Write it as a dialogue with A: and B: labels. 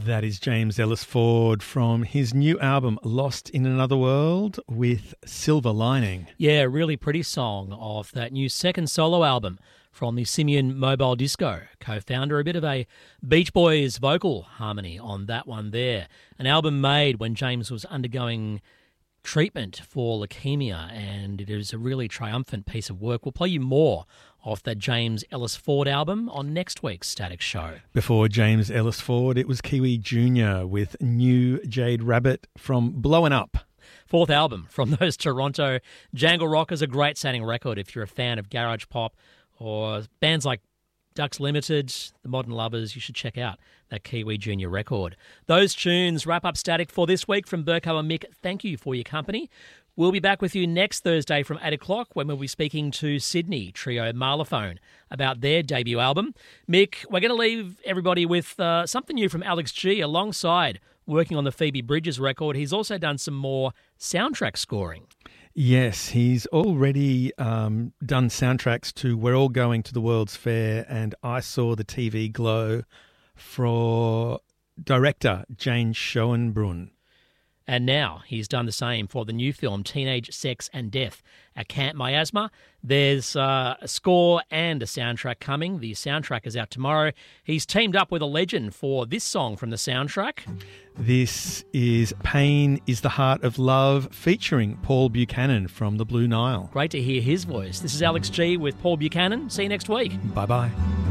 A: That is James Ellis Ford from his new album, Lost in Another World, with Silver Lining.
B: Yeah, really pretty song off that new second solo album from the Simian Mobile Disco co-founder. A bit of a Beach Boys vocal harmony on that one there. An album made when James was undergoing treatment for leukemia, and it is a really triumphant piece of work. We'll play you more off that James Ellis Ford album on next week's Static Show.
A: Before James Ellis Ford, it was Kiwi Jr. with New Jade Rabbit from Blowin' Up.
B: Fourth album from those Toronto Jangle Rockers, a great sounding record if you're a fan of garage pop or bands like Ducks Limited, The Modern Lovers. You should check out that Kiwi Jr. record. Those tunes wrap up Static for this week. From Burko and Mick, thank you for your company. We'll be back with you next Thursday from 8 o'clock when we'll be speaking to Sydney trio Marlophone about their debut album. Mick, we're going to leave everybody with something new from Alex G. Alongside working on the Phoebe Bridgers record, he's also done some more soundtrack scoring.
A: Yes, he's already done soundtracks to We're All Going to the World's Fair and I Saw the TV Glow for director Jane Schoenbrunn.
B: And now he's done the same for the new film Teenage Sex and Death at Camp Miasma. There's a score and a soundtrack coming. The soundtrack is out tomorrow. He's teamed up with a legend for this song from the soundtrack.
A: This is Pain is the Heart of Love featuring Paul Buchanan from the Blue Nile.
B: Great to hear his voice. This is Alex G with Paul Buchanan. See you next week.
A: Bye-bye.